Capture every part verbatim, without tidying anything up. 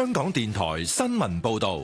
香港電台新聞報道。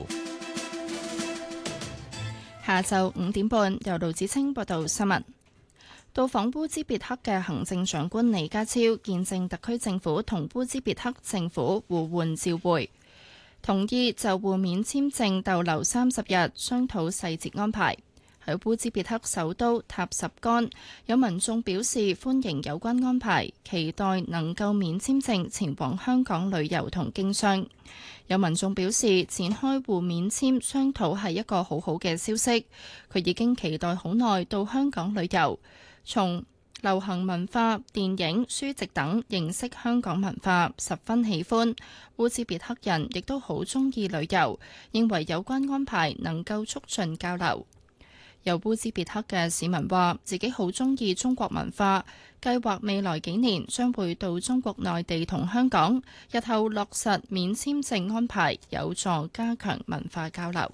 下晝五點半，由盧子清報道新聞。到訪烏茲別克嘅行政長官李家超見證特區政府同烏茲別克政府互換照會，同意就互免簽證逗留三十日，商討細節安排。喺烏茲別克首都塔什干，有民眾表示歡迎有關安排，期待能夠免簽證前往香港旅遊同經商。有民眾表示展開互免簽商討係一個好好嘅消息，佢已經期待好耐到香港旅遊，從流行文化、電影、書籍等認識香港文化，十分喜歡。烏茲別克人亦都好鍾意旅遊，認為有關安排能夠促進交流。有烏茲別克嘅市民話自己好鍾意中國文化，計劃未來幾年將會到中國內地同香港，日後落實免簽證安排，有助加強文化交流。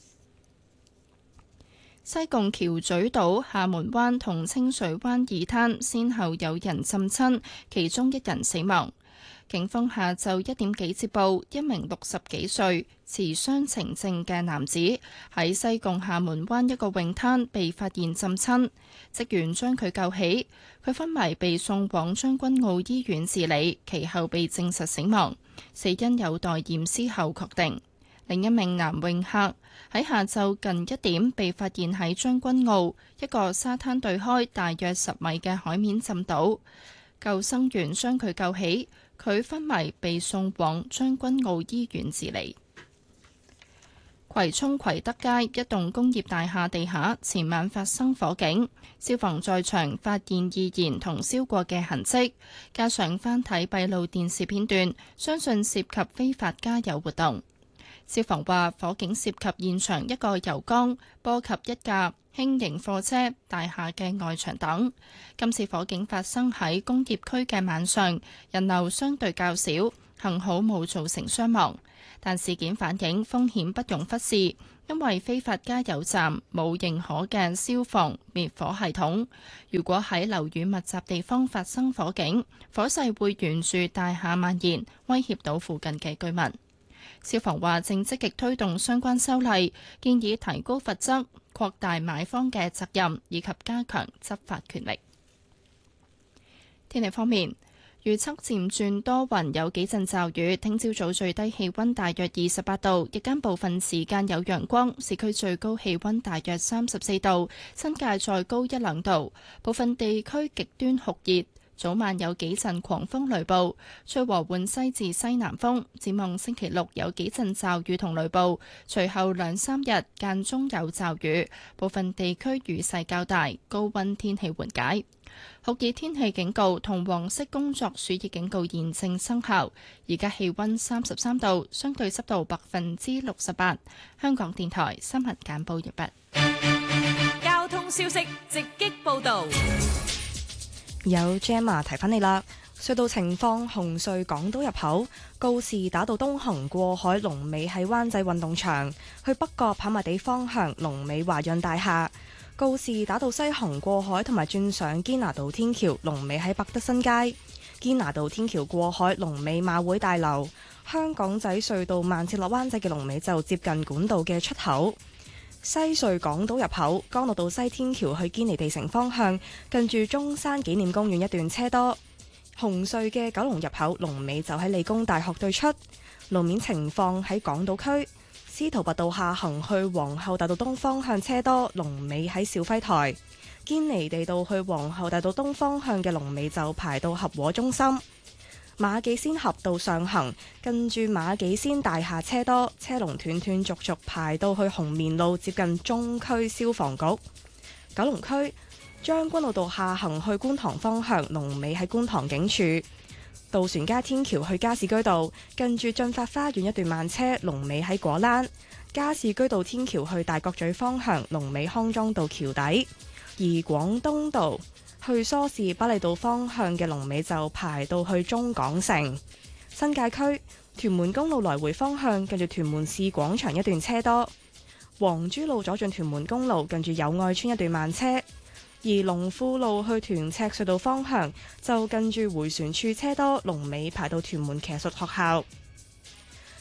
西貢橋咀島、廈門灣同清水灣二灘先後有人浸親，其中一人死亡。警方下晝一點幾接報，一名六十幾歲持雙程證嘅男子喺西貢廈門灣一個泳灘被發現浸親，職員將佢救起，佢昏迷被送往將軍澳醫院治理，其後被證實死亡，死因有待驗屍後確定。另一名男泳客喺下晝近一點被發現喺將軍澳一個沙灘對開大約十米嘅海面浸倒，救生員將佢救起，佢昏迷被送往將軍澳醫院治理。葵涌葵德街一棟工業大廈地下前晚發生火警，消防在場發現易燃同燒過嘅痕跡，加上翻睇閉路電視片段，相信涉及非法加油活動。消防話火警涉及現場一個油缸，波及一架輕型貨車、大廈嘅外牆等。今次火警發生喺工業區嘅晚上，人流相對較少，幸好冇造成傷亡。但事件反映風險不容忽視，因為非法加油站冇認可嘅消防滅火系統。如果喺樓宇密集地方發生火警，火勢會沿住大廈蔓延，威脅到附近嘅居民。消防話正積極推動相關修例，建議提高罰則、擴大買方嘅責任，以及加強執法權力。天氣方面，預測漸轉多雲，有幾陣驟雨。聽朝早最低氣溫大約二十八度，日間部分時間有陽光，市區最高氣溫大約三十四度，新界再高一兩度，部分地區極端酷熱。早晚有幾陣狂風雷暴，吹和緩西至西南風。展望星期六有幾陣驟雨同雷暴，隨後兩三日間中有驟雨，部分地區雨勢較大，高溫天氣緩解。酷熱天氣警告同黃色工作暑熱警告現正生效。而家氣溫三十三度，相對濕度百分之六十八。香港電台新聞簡報完畢。 交通消息直擊報道。 有 Gemma 提翻你啦，隧道情況：紅隧港島入口告士打道東行過海龍尾喺灣仔運動場，去北角跑馬地方向龍尾華潤大廈；告士打道西行過海同埋轉上堅拿道天橋龍尾喺百德新街；堅拿道天橋過海龍尾馬會大樓；香港仔隧道慢線落灣仔嘅龍尾就接近管道嘅出口。西隧港島入口，干諾道西天橋去堅尼地城方向，近住中山紀念公園一段車多。紅隧嘅九龍入口，龍尾就喺理工大學對出。路面情況喺港島區，司徒拔道下行去皇后大道東方向車多，龍尾喺肇輝台。堅尼地道去皇后大道東方向嘅龍尾就排到合和中心。馬己仙峽道上行，近住馬己仙大廈車多，車龍斷斷續續排到去紅棉路，接近中區消防局。九龍區將軍澳道下行去觀塘方向，龍尾喺觀塘警署。渡船街天橋去加士居道，近住進發花園一段慢車，龍尾喺果欄。加士居道天橋去大角咀方向，龍尾康莊道橋底。而廣東道去梳士巴利道方向嘅龍尾就排到去中港城。新界區屯門公路來回方向，近住屯門市廣場一段車多。黃珠路左進屯門公路，近住友愛村一段慢車。而龍富路去屯赤隧道方向，就近住迴旋處車多，龍尾排到屯門騎術學校。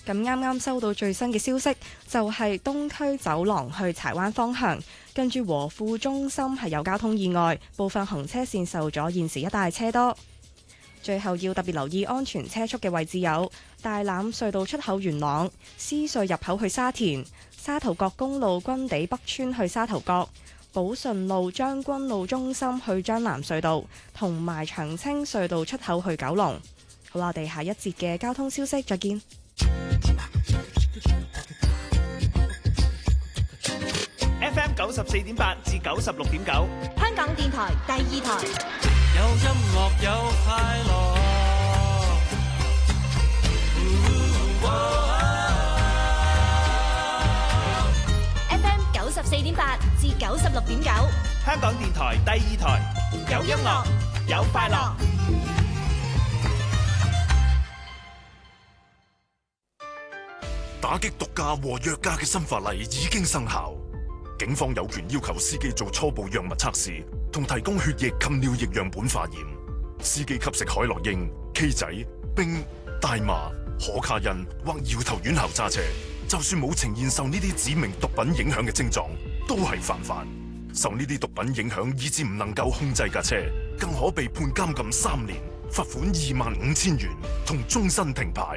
咁啱啱收到最新嘅消息，就係東區走廊去柴灣方向，跟住和富中心係有交通意外，部分行車線受阻，現時一帶車多。最後要特別留意安全車速嘅位置有大欖隧道出口元朗、獅隧入口去沙田、沙頭角公路軍地北村去沙頭角、寶順路將軍路中心去將南隧道，同埋長青隧道出口去九龍。好啦，我哋下一節嘅交通消息再見。 F M 九十四點八至九十六點九， 香港電台第二台。 有音樂有快樂。 F M 九十四點八至九十六點九， 香港電台第二台，有音樂有快樂。 打擊毒駕和藥駕嘅新法例已經生效，警方有權要求司機做初步藥物測試，同提供血液及尿液樣本化驗。司機吸食海洛因、K 仔、冰、大麻、可卡因或搖頭丸後揸車，就算冇呈現受呢啲指明毒品影響嘅症狀，都係犯法。受呢啲毒品影響以致唔能夠控制架車，更可被判監禁三年、罰款二萬五千元同終身停牌。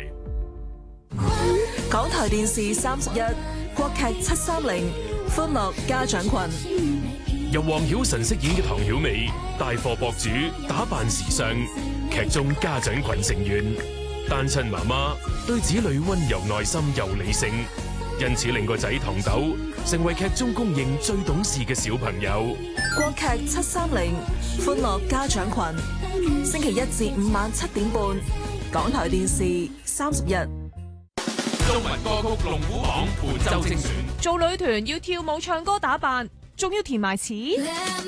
港台電視三十一，國劇七三零，歡樂家長群， 由黃曉晨飾演嘅唐曉美，帶貨博主，打扮時尚。劇中家長群成員，單親媽媽對子女溫柔耐心又理性，因此令個仔唐豆成為劇中公認最懂事嘅小朋友。 國劇七三零，歡樂家長群，星期一至五晚七點半，港台電視三十一。 中文歌曲龍虎榜本周精選， 做女團要跳舞、唱歌、打扮，仲要填埋詞。